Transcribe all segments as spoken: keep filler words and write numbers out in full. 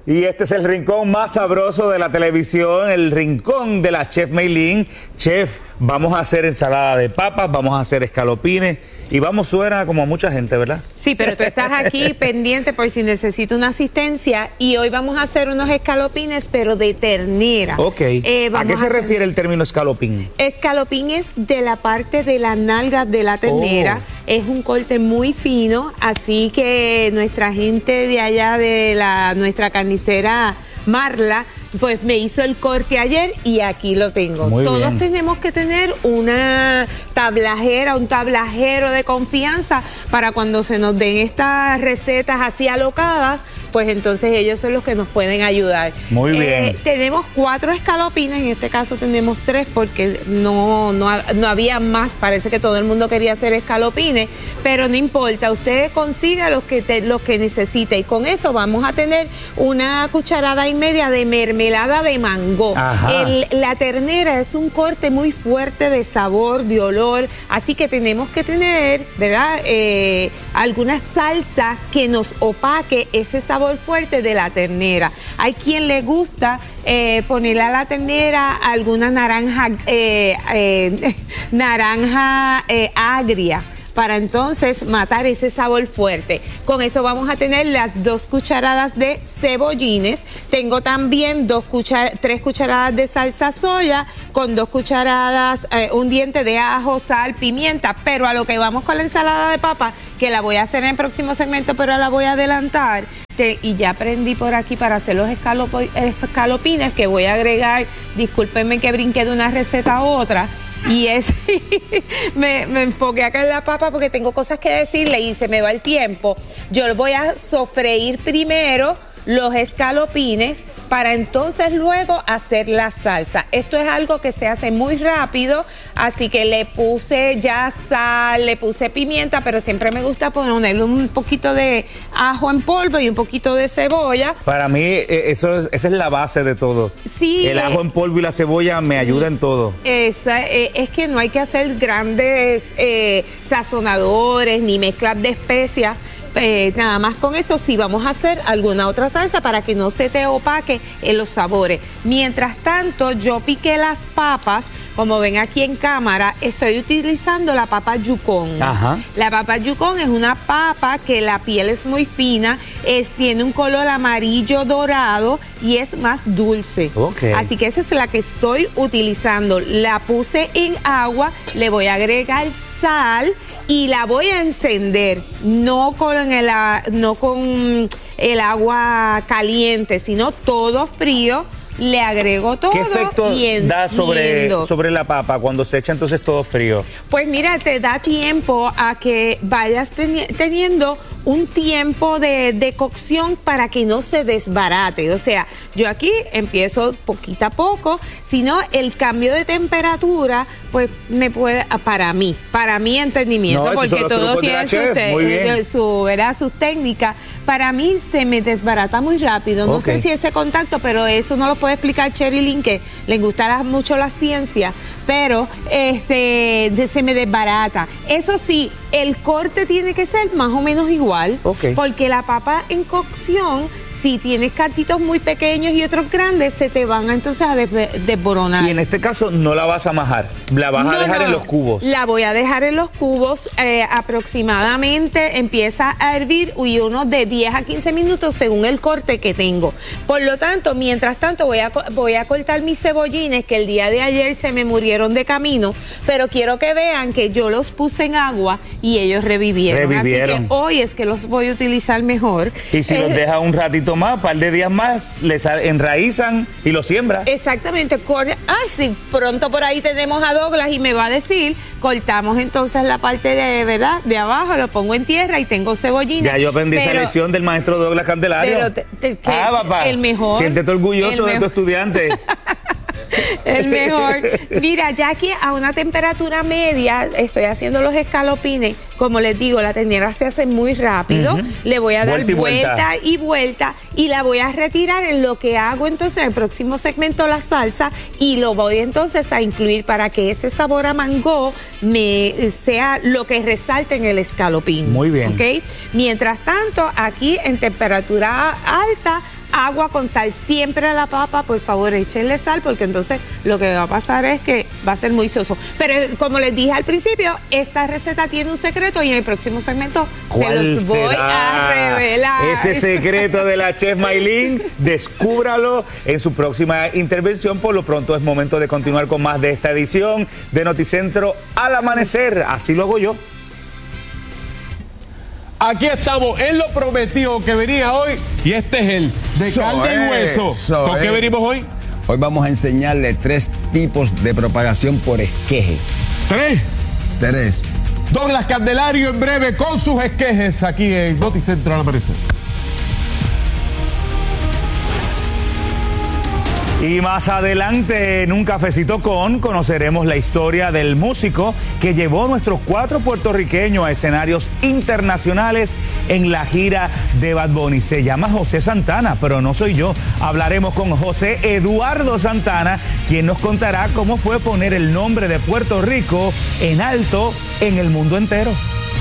Y este es el rincón más sabroso de la televisión, el rincón de la Chef Maylin. Chef, vamos a hacer ensalada de papas, vamos a hacer escalopines y vamos, suena como a mucha gente, ¿verdad? Sí, pero tú estás aquí pendiente por si necesito una asistencia y hoy vamos a hacer unos escalopines, pero de ternera. Ok. Eh, ¿A qué se a hacer... refiere el término escalopín? Escalopín es de la parte de la nalga de la ternera. Oh. Es un corte muy fino, así que nuestra gente de allá de la nuestra carnicera Marla, pues me hizo el corte ayer y aquí lo tengo. Muy Todos bien. tenemos que tener una tablajera, un tablajero de confianza para cuando se nos den estas recetas así alocadas, pues entonces ellos son los que nos pueden ayudar. Muy bien. Eh, tenemos cuatro escalopines, en este caso tenemos tres porque no, no, no había más, parece que todo el mundo quería hacer escalopines, pero no importa, usted consiga los que, te, los que necesite y con eso vamos a tener una cucharada y media de mermelada de mango. El, la ternera es un corte muy fuerte de sabor, de olor, así que tenemos que tener, ¿verdad? Eh, alguna salsa que nos opaque ese sabor fuerte de la ternera. Hay quien le gusta eh, ponerle a la ternera alguna naranja, eh, eh, naranja eh, agria, para entonces matar ese sabor fuerte. Con eso vamos a tener las dos cucharadas de cebollines. Tengo también dos cuchar tres cucharadas de salsa soya con dos cucharadas, eh, un diente de ajo, sal, pimienta. Pero a lo que vamos con la ensalada de papa, que la voy a hacer en el próximo segmento, pero la voy a adelantar. Te, y ya aprendí por aquí para hacer los escalopines que voy a agregar. Discúlpenme que brinqué de una receta a otra. Y es, me, me enfoqué acá en la papa porque tengo cosas que decirle y se me va el tiempo. Yo voy a sofreír primero los escalopines para entonces luego hacer la salsa. Esto es algo que se hace muy rápido, así que le puse ya sal, le puse pimienta, pero siempre me gusta ponerle un poquito de ajo en polvo y un poquito de cebolla. Para mí eso es, esa es la base de todo. Sí. El ajo en polvo y la cebolla me ayudan en todo. Esa, eh, es que no hay que hacer grandes eh, sazonadores ni mezclas de especias. Eh, nada más con eso sí vamos a hacer alguna otra salsa para que no se te opaque en los sabores. Mientras tanto, yo piqué las papas. Como ven aquí en cámara, estoy utilizando la papa yukon. Ajá. La papa yukon es una papa que la piel es muy fina, es, tiene un color amarillo dorado y es más dulce. Okay. Así que esa es la que estoy utilizando. La puse en agua, le voy a agregar sal y la voy a encender, no con el, no con el agua caliente, sino todo frío. Le agrego todo. ¿Qué efecto y da sobre, sobre la papa cuando se echa entonces todo frío? Pues mira, te da tiempo a que vayas teni teniendo un tiempo de, de cocción para que no se desbarate. O sea, yo aquí empiezo poquito a poco, sino el cambio de temperatura, pues me puede, para mí, para mi entendimiento, no, porque todos tienen su, te, su, ¿verdad? sus técnicas. Para mí se me desbarata muy rápido. No okay. sé si ese contacto, pero eso no lo puede explicar Cherilyn, que le gusta mucho la ciencia, pero este de, se me desbarata. Eso sí, el corte tiene que ser más o menos igual, okay. porque la papa en cocción, si tienes cantitos muy pequeños y otros grandes, se te van entonces a desboronar. Y en este caso no la vas a majar, la vas no, a dejar no, en los cubos. La voy a dejar en los cubos, eh, aproximadamente empieza a hervir y unos de diez a quince minutos según el corte que tengo. Por lo tanto, mientras tanto voy a, voy a cortar mis cebollines que el día de ayer se me murieron de camino, pero quiero que vean que yo los puse en agua y ellos revivieron. revivieron. Así que hoy es que los voy a utilizar mejor. Y si eh, los deja un ratito más, un par de días más, les enraizan y los siembra. Exactamente. Ay, sí, pronto por ahí tenemos a Douglas y me va a decir, cortamos entonces la parte de, ¿verdad? De abajo, lo pongo en tierra y tengo cebollines. Ya yo aprendí pero, esa lección del maestro Douglas Candelario. Pero te, te, que ah, papá. El mejor. Siéntete orgulloso de tu estudiante. El mejor. Mira, ya aquí a una temperatura media estoy haciendo los escalopines. Como les digo, la ternera se hace muy rápido. Uh-huh. Le voy a dar vuelta y vuelta. vuelta y vuelta y la voy a retirar en lo que hago entonces en el próximo segmento la salsa y lo voy entonces a incluir para que ese sabor a mango me sea lo que resalte en el escalopín. Muy bien. ¿Okay? Mientras tanto, aquí en temperatura alta agua con sal. Siempre a la papa, por favor, échenle sal, porque entonces lo que va a pasar es que va a ser muy soso. Pero como les dije al principio, esta receta tiene un secreto y en el próximo segmento se los voy será a revelar. ese secreto de la chef Maylin? Descúbralo en su próxima intervención. Por lo pronto es momento de continuar con más de esta edición de Noticentro al amanecer. Así lo hago yo. Aquí estamos, él lo prometió que venía hoy y este es el de So carne y hueso. es, so ¿Con qué es. venimos hoy? Hoy vamos a enseñarle tres tipos de propagación por esqueje. Tres. Tres. Douglas Candelario en breve con sus esquejes aquí en Noticentro al amanecer. Y más adelante, en un cafecito con, conoceremos la historia del músico que llevó a nuestros cuatro puertorriqueños a escenarios internacionales en la gira de Bad Bunny. Se llama José Santana, pero no soy yo. Hablaremos con José Eduardo Santana, quien nos contará cómo fue poner el nombre de Puerto Rico en alto en el mundo entero.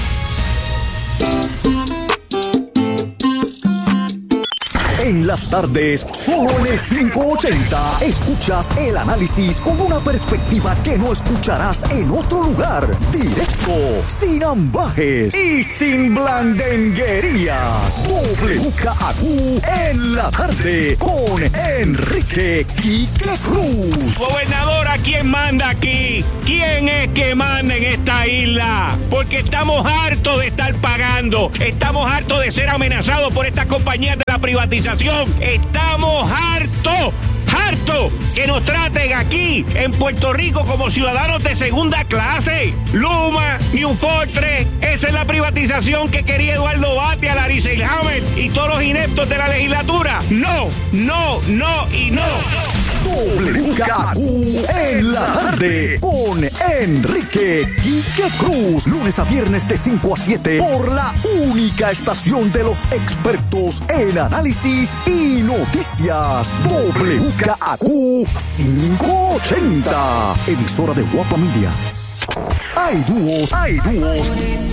En las tardes, solo en el quinientos ochenta, escuchas el análisis con una perspectiva que no escucharás en otro lugar. Directo, sin ambajes y sin blandenguerías. W K A Q en la tarde con Enrique Quique Cruz. Gobernadora, ¿quién manda aquí? ¿Quién es que manda en esta isla? Porque estamos hartos de estar pagando. Estamos hartos de ser amenazados por estas compañías de la privatización. Estamos hartos, hartos que nos traten aquí en Puerto Rico como ciudadanos de segunda clase. Luma, New Fortress, esa es la privatización que quería Eduardo Batia, Larry Selhammer y todos los ineptos de la legislatura. No, no, no y no. W K A Q en la tarde con Enrique Quique Cruz. Lunes a viernes de cinco a siete por la única estación de los expertos en análisis y noticias. W K A Q quinientos ochenta, emisora de Guapa Media. Hay dúos, hay dúos